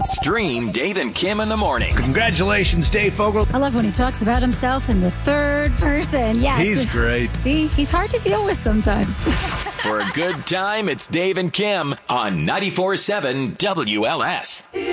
Stream Dave and Kim in the morning. Congratulations, Dave Fogel. I love when he talks about himself in the third person. Yes. He's great. See, he's hard to deal with sometimes. For a good time, it's Dave and Kim on 94.7 WLS.